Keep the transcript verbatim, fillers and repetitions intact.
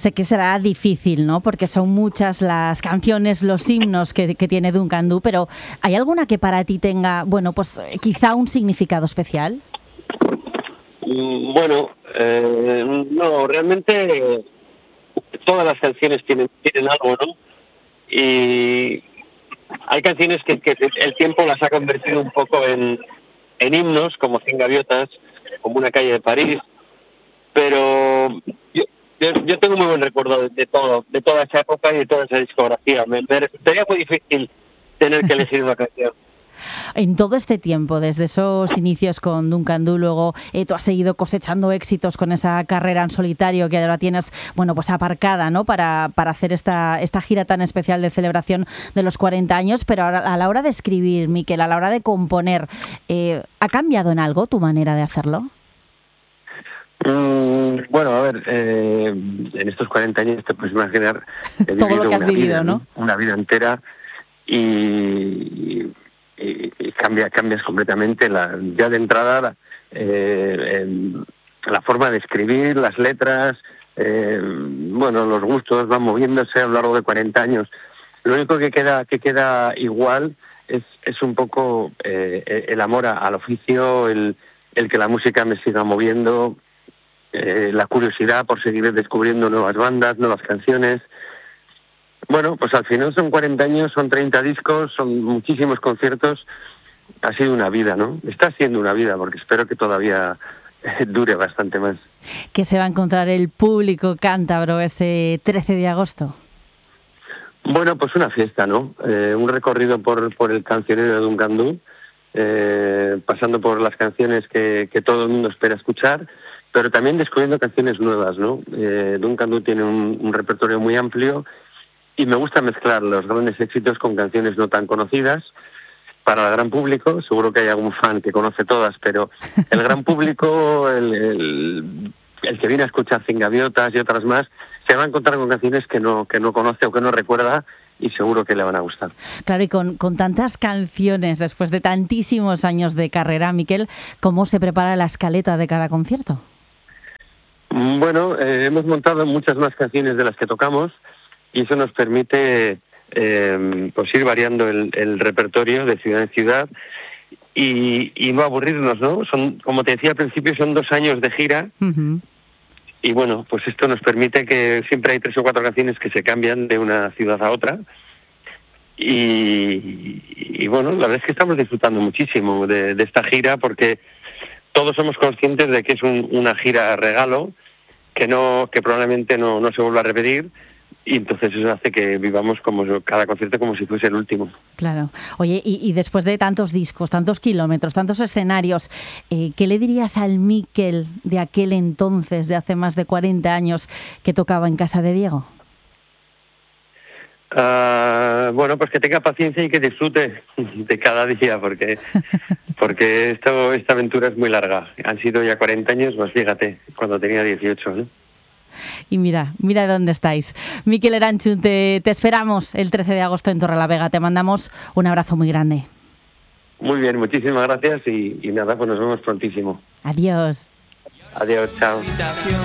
Sé que será difícil, ¿no? Porque son muchas las canciones, los himnos que, que tiene Duncan Du, pero ¿hay alguna que para ti tenga, bueno, pues quizá un significado especial? Bueno, eh, no, realmente todas las canciones tienen, tienen algo, ¿no? Y hay canciones que, que el tiempo las ha convertido un poco en, en himnos, como Cien Gaviotas, como Una calle de París, pero yo, yo, yo tengo muy buen recuerdo de, de todo, de toda esa época y de toda esa discografía. Me, me resultaría muy difícil tener que elegir una canción. En todo este tiempo, desde esos inicios con Duncan Du, luego eh, tú has seguido cosechando éxitos con esa carrera en solitario que ahora tienes, bueno, pues aparcada, ¿no? Para, para hacer esta, esta gira tan especial de celebración de los cuarenta años, pero ahora, a la hora de escribir, Miquel, a la hora de componer, eh, ¿ha cambiado en algo tu manera de hacerlo? Mm, bueno, a ver, eh, en estos cuarenta años te puedes imaginar he todo lo que has una vivido, vida, ¿no? Una vida entera y, y, y cambia, cambias completamente la, ya de entrada la, eh, la forma de escribir, las letras, eh, bueno, los gustos van moviéndose a lo largo de cuarenta años. Lo único que queda que queda igual es, es un poco eh, el amor al oficio, el, el que la música me siga moviendo, eh, la curiosidad por seguir descubriendo nuevas bandas, nuevas canciones. Bueno, pues al final son cuarenta años, son treinta discos, son muchísimos conciertos. Ha sido una vida, ¿no? Está siendo una vida, porque espero que todavía eh, dure bastante más. ¿Qué se va a encontrar el público cántabro ese trece de agosto? Bueno, pues una fiesta, ¿no? Eh, un recorrido por, por el cancionero de Duncan Du, eh, pasando por las canciones que, que todo el mundo espera escuchar, pero también descubriendo canciones nuevas, ¿no? Eh, Duncan Du tiene un, un repertorio muy amplio y me gusta mezclar los grandes éxitos con canciones no tan conocidas para el gran público. Seguro que hay algún fan que conoce todas, pero el gran público, el, el, el que viene a escuchar Cien Gaviotas y otras más, se va a encontrar con canciones que no que no conoce o que no recuerda y seguro que le van a gustar. Claro, y con, con tantas canciones, después de tantísimos años de carrera, Miquel, ¿cómo se prepara la escaleta de cada concierto? Bueno, eh, hemos montado muchas más canciones de las que tocamos y eso nos permite eh, pues ir variando el, el repertorio de ciudad en ciudad y, y no aburrirnos, ¿no? Son, como te decía al principio, son dos años de gira. Uh-huh. Y bueno, pues esto nos permite que siempre hay tres o cuatro canciones que se cambian de una ciudad a otra. Y, y bueno, la verdad es que estamos disfrutando muchísimo de, de esta gira porque todos somos conscientes de que es un, una gira regalo, que no que probablemente no, no se vuelva a repetir. Y entonces eso hace que vivamos como cada concierto como si fuese el último. Claro. Oye, y, y después de tantos discos, tantos kilómetros, tantos escenarios, eh, ¿qué le dirías al Miquel de aquel entonces, de hace más de cuarenta años, que tocaba en casa de Diego? Uh, bueno, pues que tenga paciencia y que disfrute de cada día, porque porque esto esta aventura es muy larga. Han sido ya cuarenta años, pues fíjate, cuando tenía dieciocho, ¿no? Y mira, mira dónde estáis. Miquel Eranchun, te, te esperamos el trece de agosto en Torrelavega. Te mandamos un abrazo muy grande. Muy bien, muchísimas gracias y, y nada, pues nos vemos prontísimo. Adiós. Adiós, chao.